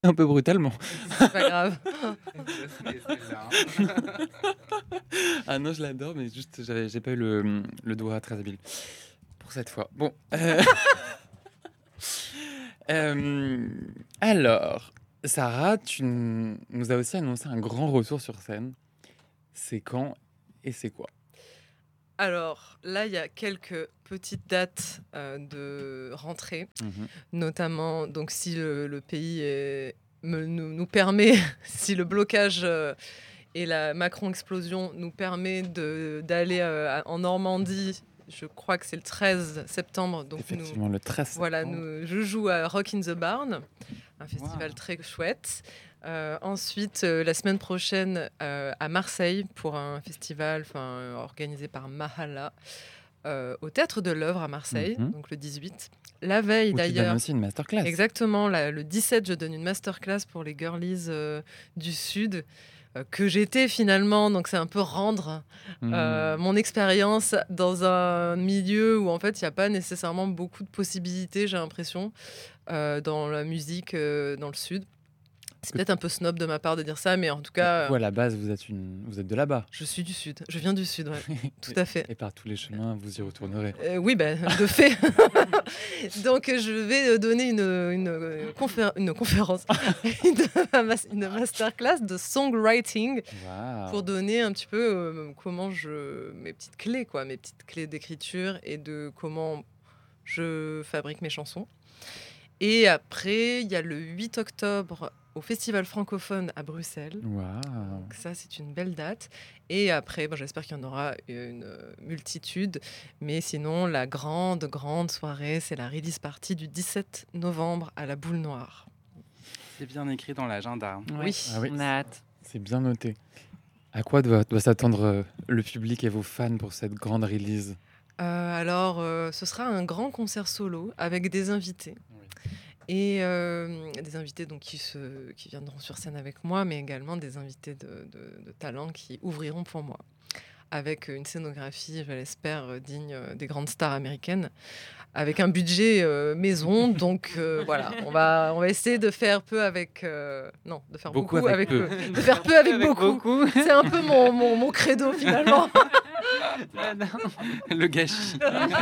un peu brutalement. C'est pas grave. Ah non, je l'adore, mais juste, j'ai pas eu le doigt très habile pour cette fois. Bon. Euh, alors, Sarah, tu nous as aussi annoncé un grand retour sur scène. C'est quand et c'est quoi? Alors là, il y a quelques petites dates de rentrée, notamment donc si le pays nous permet, si le blocage et la Macron explosion nous permet d'aller en Normandie. Je crois que c'est le 13 septembre. Donc Effectivement, le 13 septembre. Voilà, je joue à Rock in the Barn, un festival très chouette. Ensuite, la semaine prochaine, à Marseille, pour un festival organisé par Mahala, au Théâtre de l'Œuvre à Marseille, donc le 18. La veille, Où tu donnes d'ailleurs. aussi une masterclass. Exactement, le 17, je donne une masterclass pour les girlies du Sud. Que j'étais finalement, donc c'est un peu rendre mon expérience dans un milieu où en fait il n'y a pas nécessairement beaucoup de possibilités, j'ai l'impression, dans la musique dans le Sud. C'est peut-être un peu snob de ma part de dire ça, mais en tout cas... Vous, à la base, vous êtes de là-bas. Je suis du Sud, je viens du Sud, ouais. Tout à fait. Et par tous les chemins, vous y retournerez. Oui, de fait. Donc, je vais donner une conférence, une masterclass de songwriting pour donner un petit peu mes petites clés d'écriture et de comment je fabrique mes chansons. Et après, il y a le 8 octobre au Festival francophone à Bruxelles. Donc ça, c'est une belle date. Et après, j'espère qu'il y en aura une multitude. Mais sinon, la grande soirée, c'est la release party du 17 novembre à la Boule Noire. C'est bien écrit dans l'agenda. Oui, on a hâte. C'est bien noté. À quoi doit s'attendre le public et vos fans pour cette grande release ? Alors, ce sera un grand concert solo avec des invités. Et des invités donc, qui viendront sur scène avec moi, mais également des invités de talent qui ouvriront pour moi. Avec une scénographie, je l'espère, digne des grandes stars américaines, avec un budget maison. Donc voilà, on va essayer de faire peu avec... non, de faire beaucoup avec peu. De faire peu avec beaucoup. C'est un peu mon credo finalement. Le gâchis.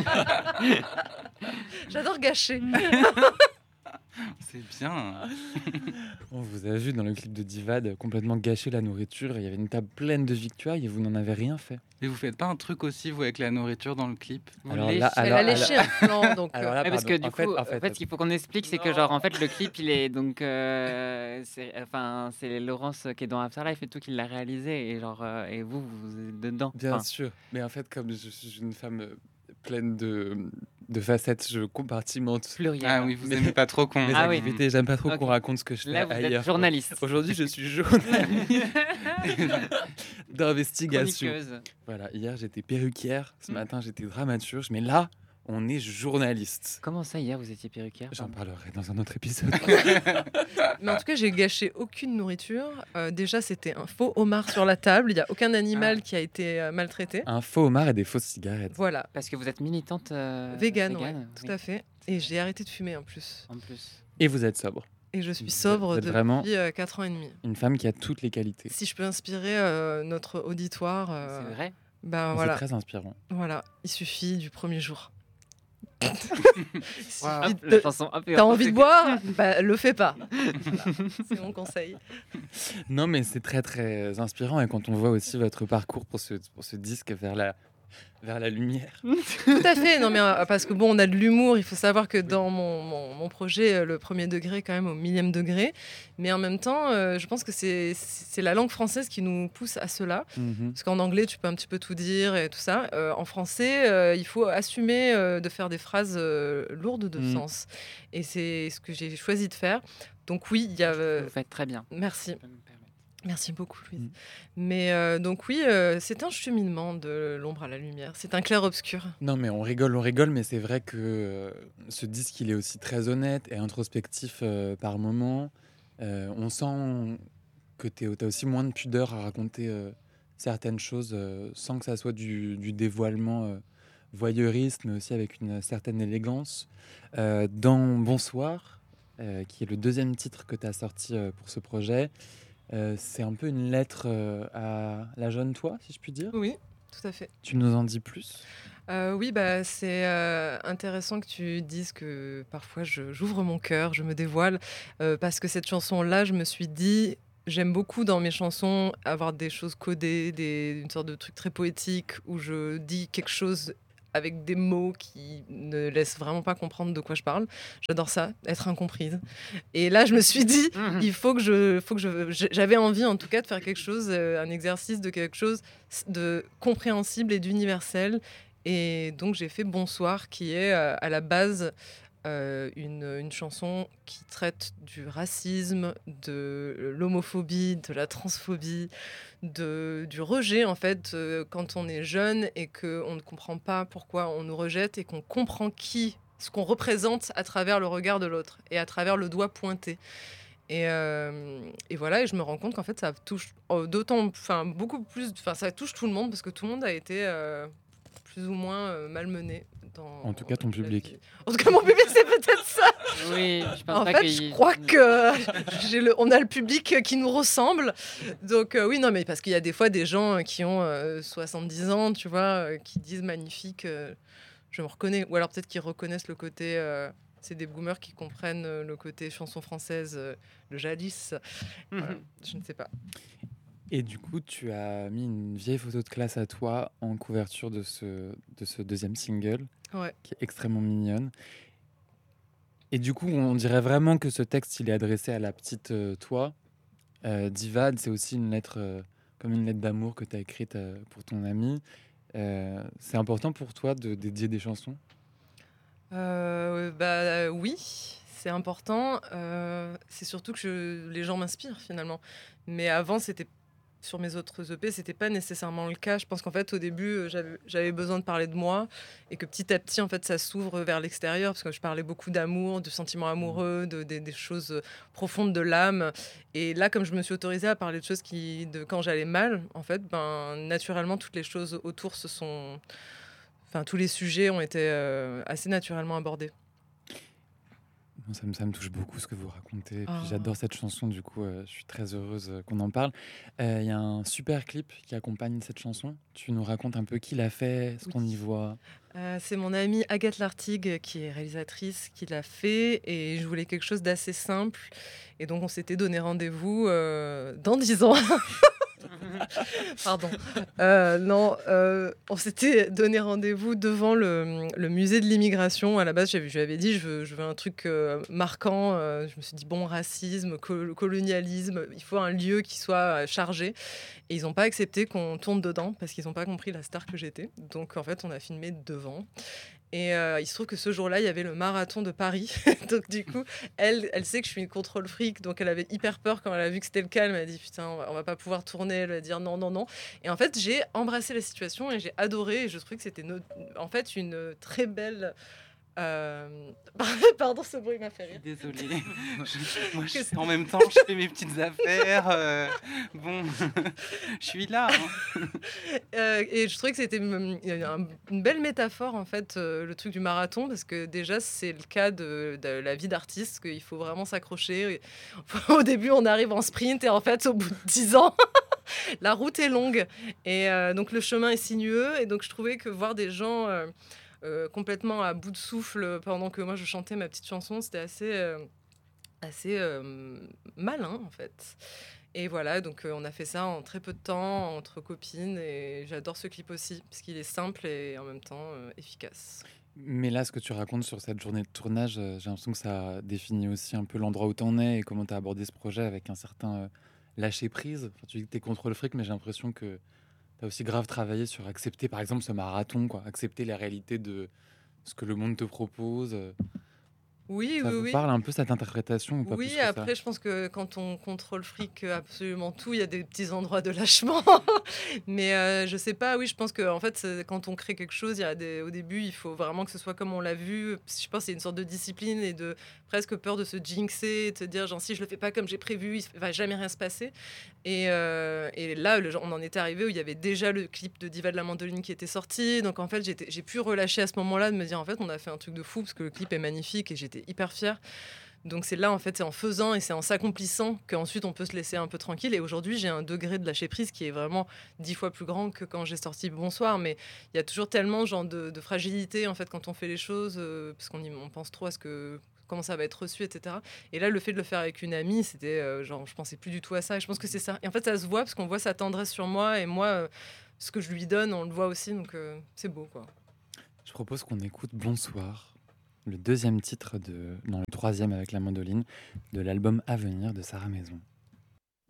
J'adore gâcher. C'est bien. On vous a vu dans le clip de Divad complètement gâcher la nourriture. Il y avait une table pleine de victuailles et vous n'en avez rien fait. Et vous faites pas un truc aussi, vous, avec la nourriture dans le clip? Elle a léché un flanc, donc... parce que du coup, en fait, ce qu'il faut qu'on explique, c'est que genre, en fait, le clip, il est donc... c'est Laurence qui est dans Afterlife et tout qui l'a réalisé. Et genre, et vous êtes dedans. Bien sûr. Mais en fait, comme je suis une femme pleine de facettes, je compartimente. Pluriel. Ah oui, vous aimez pas trop qu'on... Mes activités, j'aime pas trop qu'on raconte ce que je fais Là, vous ailleurs. êtes journaliste. Aujourd'hui, je suis journaliste d'investigation. Chroniqueuse. Voilà, hier, j'étais perruquière. Ce matin, j'étais dramaturge. Mais là, on est journaliste. Comment ça, hier, vous étiez perruquière? J'en parlerai dans un autre épisode. Mais en tout cas, j'ai gâché aucune nourriture. Déjà, c'était un faux homard sur la table. Il n'y a aucun animal qui a été maltraité. Un faux homard et des fausses cigarettes. Voilà. Parce que vous êtes militante végane, tout à fait. Et j'ai arrêté de fumer en plus. Et vous êtes sobre. Et je suis sobre depuis vraiment 4 ans et demi. Une femme qui a toutes les qualités. Si je peux inspirer notre auditoire... C'est vrai. Voilà. C'est très inspirant. Voilà, il suffit du premier jour. T'as envie de boire, le fais pas. Voilà, c'est mon conseil. Non, mais c'est très très inspirant et quand on voit aussi votre parcours pour ce disque vers la lumière. Tout à fait. Non, mais parce que on a de l'humour. Il faut savoir que dans mon projet, le premier degré est quand même au millième degré. Mais en même temps, je pense que c'est la langue française qui nous pousse à cela. Parce qu'en anglais, tu peux un petit peu tout dire et tout ça. En français, il faut assumer de faire des phrases lourdes de sens. Et c'est ce que j'ai choisi de faire. Donc oui, il y a... Vous faites très bien. Merci. Merci beaucoup, Louise. Mais donc oui, c'est un cheminement de l'ombre à la lumière. C'est un clair-obscur. Non, mais on rigole, mais c'est vrai que ce disque, il est aussi très honnête et introspectif par moments. On sent que tu as aussi moins de pudeur à raconter certaines choses sans que ça soit du dévoilement voyeuriste, mais aussi avec une certaine élégance. Dans Bonsoir, qui est le deuxième titre que tu as sorti pour ce projet. C'est un peu une lettre à la jeune toi, si je puis dire. Oui, tout à fait. Tu nous en dis plus ? Oui, c'est intéressant que tu dises que parfois j'ouvre mon cœur, je me dévoile, parce que cette chanson-là, je me suis dit, j'aime beaucoup dans mes chansons avoir des choses codées, une sorte de truc très poétique où je dis quelque chose avec des mots qui ne laissent vraiment pas comprendre de quoi je parle. J'adore ça, être incomprise. Et là, je me suis dit, il faut que j'avais envie en tout cas de faire quelque chose, un exercice de quelque chose de compréhensible et d'universel. Et donc j'ai fait Bonsoir, qui est à la base une chanson qui traite du racisme, de l'homophobie, de la transphobie, du rejet en fait quand on est jeune et qu'on ne comprend pas pourquoi on nous rejette et qu'on comprend ce qu'on représente à travers le regard de l'autre et à travers le doigt pointé. Et voilà, et je me rends compte qu'en fait ça touche beaucoup plus, ça touche tout le monde parce que tout le monde a été plus ou moins malmené. En tout cas, ton public. En tout cas, mon public, c'est peut-être ça. Oui, je pense en pas fait, je crois on a le public qui nous ressemble. Donc oui, non, mais parce qu'il y a des fois des gens qui ont 70 ans, tu vois, qui disent magnifique, je me reconnais. Ou alors peut-être qu'ils reconnaissent le côté... c'est des boomers qui comprennent le côté chanson française, le jadis. Voilà, je ne sais pas. Et du coup, tu as mis une vieille photo de classe à toi en couverture de ce deuxième single, qui est extrêmement mignonne. Et du coup, on dirait vraiment que ce texte, il est adressé à la petite toi. Divad, c'est aussi une lettre, comme une lettre d'amour que tu as écrite pour ton ami. C'est important pour toi de dédier des chansons ? Oui, c'est important. C'est surtout que les gens m'inspirent finalement. Mais avant, sur mes autres EP, c'était pas nécessairement le cas. Je pense qu'en fait, au début, j'avais besoin de parler de moi et que petit à petit, en fait, ça s'ouvre vers l'extérieur parce que je parlais beaucoup d'amour, de sentiments amoureux, des choses profondes de l'âme. Et là, comme je me suis autorisée à parler de choses quand j'allais mal, en fait, naturellement, toutes les choses autour tous les sujets ont été assez naturellement abordés. Ça me touche beaucoup ce que vous racontez. Puis j'adore cette chanson, du coup, je suis très heureuse qu'on en parle. Il y a un super clip qui accompagne cette chanson. Tu nous racontes un peu qui l'a fait, ce qu'on y voit. C'est mon amie Agathe Lartigue, qui est réalisatrice, qui l'a fait. Et je voulais quelque chose d'assez simple. Et donc, on s'était donné rendez-vous dans 10 ans. Pardon. On s'était donné rendez-vous devant le musée de l'immigration. À la base, je lui avais dit, je veux un truc marquant. Je me suis dit, racisme, colonialisme, il faut un lieu qui soit chargé. Et ils n'ont pas accepté qu'on tourne dedans parce qu'ils n'ont pas compris la star que j'étais. Donc, en fait, on a filmé devant. Et il se trouve que ce jour-là, il y avait le marathon de Paris. Donc, du coup, elle sait que je suis une contrôle fric. Donc, elle avait hyper peur quand elle a vu que c'était le cas. Elle m'a dit, putain, on va pas pouvoir tourner. Elle va dire non, non, non. Et en fait, j'ai embrassé la situation et j'ai adoré. Et je trouvais que c'était en fait une très belle... Pardon, ce bruit m'a fait rire. Désolée. En même temps, je fais mes petites affaires. Je suis là. Et je trouvais que c'était une belle métaphore, en fait, le truc du marathon, parce que déjà, c'est le cas de la vie d'artiste, qu'il faut vraiment s'accrocher. Au début, on arrive en sprint et en fait, au bout de 10 ans... la route est longue et donc le chemin est sinueux. Et donc, je trouvais que voir des gens... complètement à bout de souffle pendant que moi je chantais ma petite chanson, c'était assez malin en fait. Et voilà, donc on a fait ça en très peu de temps entre copines et j'adore ce clip aussi parce qu'il est simple et en même temps efficace. Mais là, ce que tu racontes sur cette journée de tournage, j'ai l'impression que ça définit aussi un peu l'endroit où tu en es et comment tu as abordé ce projet avec un certain lâcher prise. Enfin, tu dis que tu es contrôle fric, mais j'ai l'impression que tu as aussi grave travaillé sur accepter, par exemple, ce marathon, quoi. Accepter les réalités de ce que le monde te propose. Oui, ça vous parle un peu cette interprétation ou pas? Oui, après, je pense que quand on contrôle fric absolument tout, il y a des petits endroits de lâchement. Mais je sais pas, oui, je pense que en fait, quand on crée quelque chose, au début, il faut vraiment que ce soit comme on l'a vu. Je pense que c'est une sorte de discipline et de presque peur de se jinxer et de se dire, genre, si je le fais pas comme j'ai prévu, il va jamais rien se passer. Et là, on en était arrivé où il y avait déjà le clip de Diva de la mandoline qui était sorti. Donc en fait, j'ai pu relâcher à ce moment-là de me dire, en fait, on a fait un truc de fou parce que le clip est magnifique et j'étais hyper fière. Donc c'est là, en fait, c'est en faisant et c'est en s'accomplissant qu'ensuite on peut se laisser un peu tranquille. Et aujourd'hui, j'ai un degré de lâcher prise qui est vraiment 10 fois plus grand que quand j'ai sorti Bonsoir. Mais il y a toujours tellement genre de fragilité, en fait, quand on fait les choses, parce on pense trop à comment ça va être reçu, etc. Et là, le fait de le faire avec une amie, c'était genre, je pensais plus du tout à ça. Et je pense que c'est ça. Et en fait, ça se voit parce qu'on voit sa tendresse sur moi et moi, ce que je lui donne, on le voit aussi. Donc c'est beau, quoi. Je propose qu'on écoute Bonsoir, le deuxième titre non, le troisième avec la mandoline de l'album À venir de Sarah Maison.